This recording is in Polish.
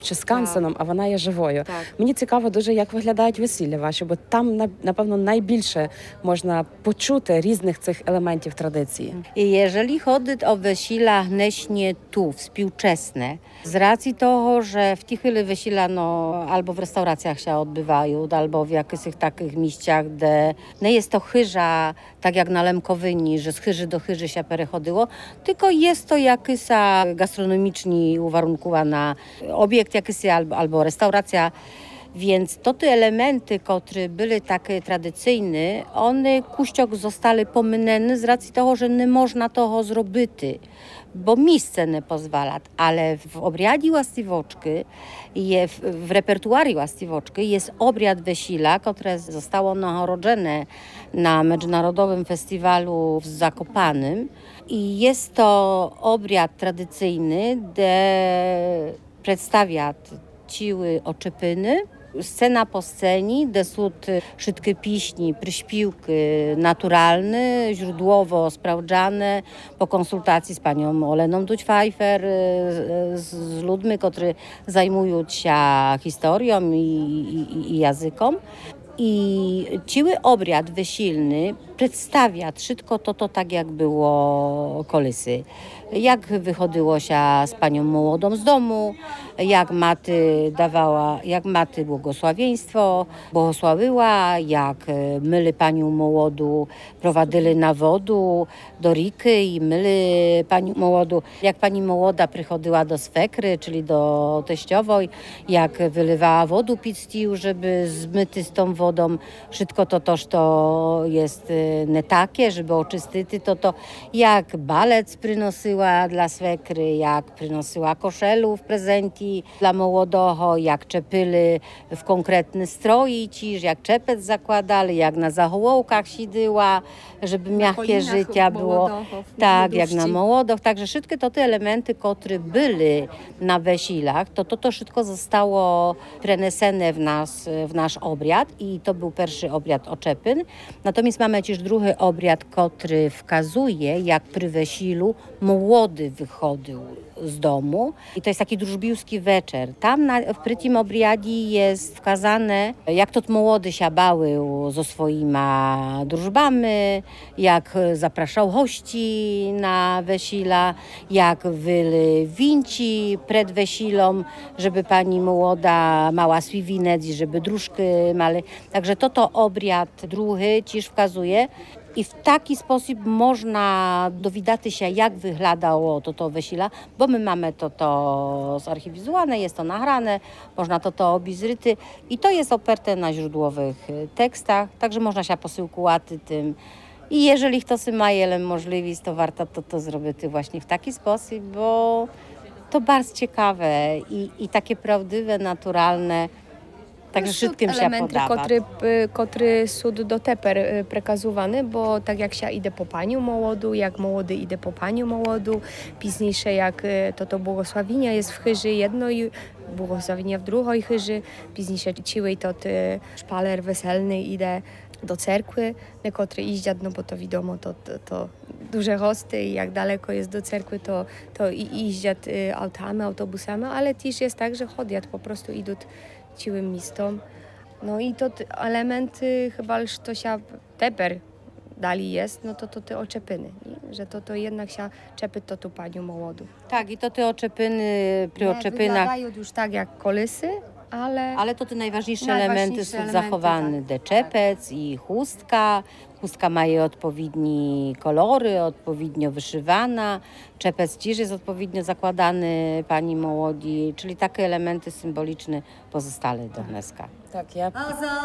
чи скансеном, а вона є живою. Так. Мені цікаво дуже, як виглядають весілля ваші, бо там, напевно, найбільше можна почути різних цих елементів традиції. I jeżeli chodzi o wesila dneśnie tu, współczesne, z racji toho, że w tych chwili wesila albo w restauracjach się odbywają, albo w jakichś takich miejscach, gdzie nie jest to chyża, tak jak na Lemkowyni, że z chyży do chyży się perechodziło, tylko jest to jakiś gastronomicznie uwarunkowana obiekt jakiś albo restauracja. Więc to te elementy, które były takie tradycyjne, one kuściok zostały pominione z racji tego, że nie można toho zrobić, bo miejsce nie pozwala. Ale w obriadzie łastiwoczki, w repertuarii łastiwoczki jest obriad wesila, które zostało nagrodzone na Międzynarodowym Festiwalu w Zakopanem. I jest to obriad tradycyjny, gdzie przedstawia ciły oczepyny. Scena po scenie, gdzie są wszystkie pieśni, przyśpiewki naturalne, źródłowo sprawdzane po konsultacji z panią Oleną Duć-Pfeiffer, z ludźmi, którzy zajmują się historią i językiem. I cały obrad wesilny przedstawia wszystko to tak, jak było kolysy. Jak wychodziło się z panią młodą z domu, jak maty błogosławiła, jak myli panią młodą prowadzili na wodę do riki i myli panią młodą. Jak pani młoda przychodziła do swekry, czyli do teściowej, jak wylewała wodę pić, żeby zmyty z tą wodą. Wszystko to jest nie takie, żeby oczystyć to jak balec przynosiła dla swekry, jak przynosiła koszelów prezenty dla młodego, jak czepili w konkretny stroj, jak czepec zakładali, jak na zahołkach siedziała, żeby miękkie życie było. Tak, jak na młodoch. Także wszystkie te elementy, które były na wesilach, to wszystko zostało przenesene w nasz obriad i to był pierwszy obriad oczepyn. Natomiast mamy też drugi obriad, który wskazuje, jak przy wesilu młody wychodził z domu. I to jest taki drużbiłski wieczór. Tam przy tym obriadzie jest wskazane, jak to młody się bały ze swoimi drużbami, jak zapraszał gości na wesila, jak byli winci przed wesilą, żeby pani młoda mała swój winec i żeby dróżki mali. Także to obriad drugi też wskazuje. I w taki sposób można dowiedzieć się, jak wyglądało to wesila, bo my mamy to zarchiwizowane, jest to nagrane, można to obejrzeć i to jest oparte na źródłowych tekstach, także można się posiłkować tym. I jeżeli ktoś ma możliwość, to warto to zrobić właśnie w taki sposób, bo to bardzo ciekawe i takie prawdziwe, naturalne. Także wszystkim się podoba. Które są do teper przekazywane, bo tak jak się idzie po paniu młodu, jak młody idzie po paniu młodu, późniejsze jak to błogosławienia jest w chyży jednej, błogosławienia w drugiej chyży, późniejsze ciły to szpaler weselny idzie do cerkwy, na który idzie, no bo to wiadomo, to duże hosty i jak daleko jest do cerkwy, to idzie autami, autobusami, ale też jest tak, że chodzą, po prostu idą ciłym mistom. No i to elementy chyba już to się teper dali jest, no to te oczepyny, nie? Że to jednak się czepy to tu panią młodu. Tak, i to te oczepyny, przy oczepynach. Wyglądają już tak jak kolysy, ale to te najważniejsze elementy są zachowane. Tak. Deczepec i chustka. Chustka ma odpowiednie kolory, odpowiednio wyszywana. Czepec też jest odpowiednio zakładany pani młodzi, czyli takie elementy symboliczne pozostale do dneska. Так, я